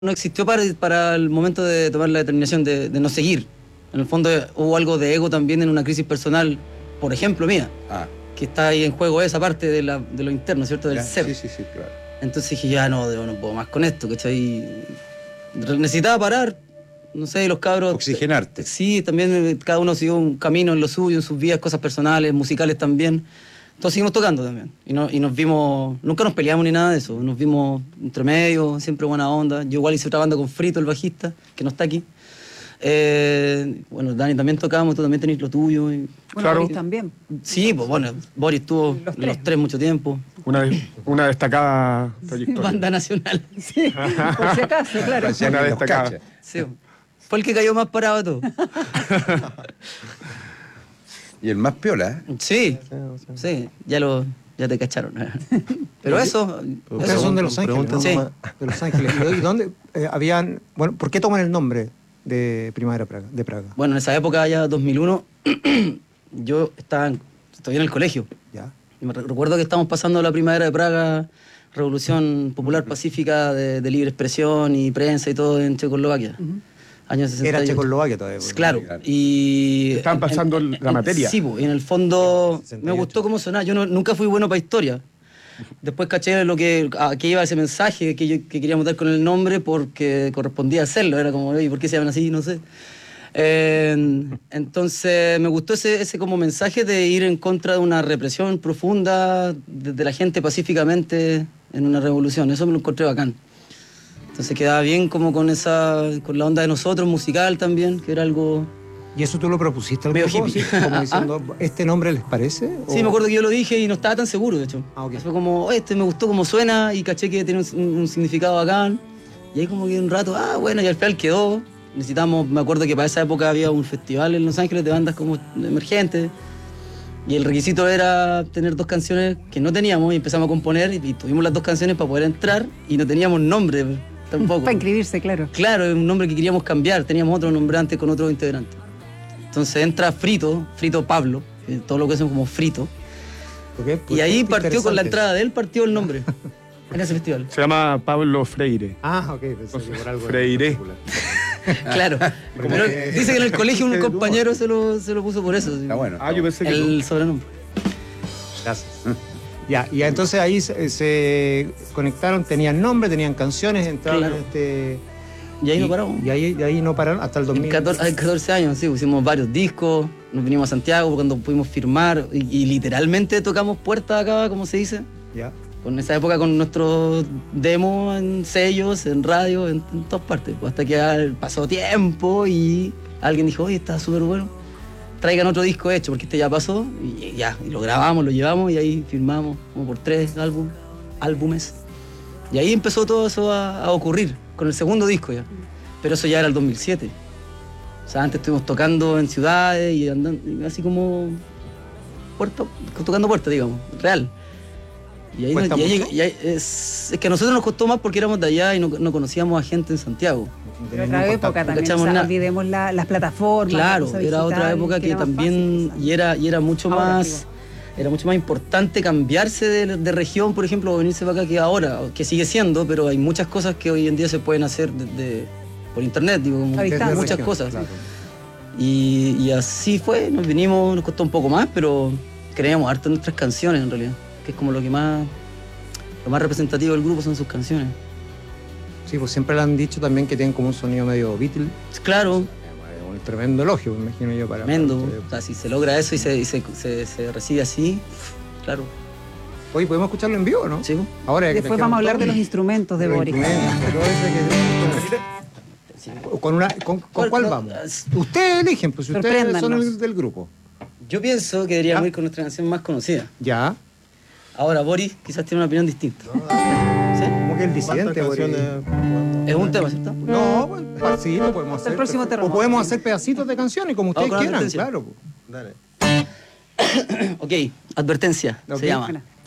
no existió para el momento de tomar la determinación de no seguir. En el fondo hubo algo de ego también en una crisis personal, por ejemplo, mía, que está ahí en juego esa parte de lo interno, ¿cierto? Del ser. Sí, claro. Entonces dije, ya no puedo más con esto, ¿cachai? Necesitaba parar, no sé, los cabros... Oxigenarte. Sí, también cada uno siguió un camino en lo suyo, en sus vidas, cosas personales, musicales también. Entonces seguimos tocando también. Y nos vimos, nunca nos peleamos ni nada de eso, nos vimos entre medio, siempre buena onda. Yo igual hice otra banda con Frito, el bajista, que no está aquí. Bueno, Dani también tocamos, tú también tenés lo tuyo. Y... Bueno, claro. Boris también. Sí, pues bueno, Boris estuvo los tres mucho tiempo. Una destacada trayectoria. Banda nacional. Sí, por si acaso, claro. Una destacada. Sí, fue el que cayó más parado de todo. Y el más piola, ¿eh? Sí, ya te cacharon. Pero eso... Ustedes son de Los Ángeles, ¿no? Sí. De Los Ángeles. ¿Y dónde habían... Bueno, ¿por qué toman el nombre de Primavera de Praga? Bueno, en esa época, ya 2001, yo estaba todavía en el colegio. ¿Ya? Y me recuerdo que estábamos pasando la Primavera de Praga, Revolución Popular Pacífica de libre expresión y prensa y todo en Checoslovaquia. Años 60. Era Checoslovaquia todavía. Claro. Y estaban pasando la materia. Sí, y en el fondo 68. me gustó cómo sonaba. Yo nunca fui bueno para historia. Después caché a qué iba ese mensaje que queríamos dar con el nombre porque correspondía hacerlo. Era como, oye, ¿por qué se llaman así? No sé. Entonces me gustó ese como mensaje de ir en contra de una represión profunda de la gente pacíficamente en una revolución. Eso me lo encontré bacán. Entonces quedaba bien como con la onda de nosotros, musical también, que era algo... ¿Y eso tú lo propusiste al medio grupo? hippie. ¿Sí? Como diciendo, ¿este nombre les parece? Sí, me acuerdo que yo lo dije y no estaba tan seguro, de hecho. Okay. Fue como, me gustó cómo suena y caché que tiene un significado bacán. Y ahí como que un rato, bueno, y al final quedó. Me acuerdo que para esa época había un festival en Los Ángeles de bandas como emergentes. Y el requisito era tener 2 canciones que no teníamos y empezamos a componer y tuvimos las 2 canciones para poder entrar y no teníamos nombre tampoco. Para inscribirse, claro. Claro, es un nombre que queríamos cambiar, teníamos otro nombre antes con otro integrante. Entonces entra Frito Pablo, que todo lo que hacen como Frito. Okay, pues, y ahí partió con la entrada de él, partió el nombre en ese festival. Se llama Pablo Freire. Ok, pensé que por algo Freire. Claro. Pero dice que en el colegio un compañero se lo puso por eso. Está bueno. Yo pensé que el sobrenombre. Gracias. Ya, y entonces ahí se conectaron, tenían nombre, tenían canciones, entraron Claro. en este... Y ahí no paramos. Y ahí no pararon hasta el 2000. Hay 14 años, sí, hicimos varios discos, nos vinimos a Santiago cuando pudimos firmar y literalmente tocamos puertas acá, como se dice. Ya. En esa época con nuestros demos en sellos, en radio, en todas partes. Pues hasta que pasó tiempo y alguien dijo, oye, está súper bueno, traigan otro disco hecho, porque este ya pasó. Y lo grabamos, lo llevamos y ahí firmamos como por 3 álbumes. Y ahí empezó todo eso a ocurrir, con el segundo disco ya. Pero eso ya era el 2007. O sea, antes estuvimos tocando en ciudades y andando, así como tocando puertas, digamos, real. Y ahí es que a nosotros nos costó más porque éramos de allá y no conocíamos a gente en Santiago. Pero otra época también, cachamos nada. olvidemos las plataformas. Claro, la cosa era otra digital, época que era más también, fácil, y era mucho Ahora, más... Era mucho más importante cambiarse de región, por ejemplo, o venirse para acá que ahora, que sigue siendo, pero hay muchas cosas que hoy en día se pueden hacer por internet, digo, como A distancia. muchas Región, cosas. claro. Y así fue, nos vinimos, nos costó un poco más, pero creíamos harto en nuestras canciones en realidad, que es como lo más representativo del grupo son sus canciones. Sí, pues siempre le han dicho también que tienen como un sonido medio Beatle. Claro, Un tremendo elogio, me imagino yo, para tremendo. ustedes. O sea, si se logra eso y se recibe así, claro. Oye, ¿podemos escucharlo en vivo, no? Sí, pues. Ahora que Después vamos a hablar de los instrumentos de Boris. ¿Con cuál vamos? Ustedes eligen, pues si ustedes son Sorpréndanos. del grupo. Yo pienso que deberíamos ir con nuestra canción más conocida. Ya. Ahora, Boris quizás tiene una opinión distinta. ¿Sí? Como que el disidente, Boris. Es un tema, ¿cierto? No, pues, pedacito podemos hacer. El próximo O terremoto. podemos hacer pedacitos de canciones, como ustedes con quieran, advertencia. claro. Dale. Ok, Advertencia Ok. se llama. Buena.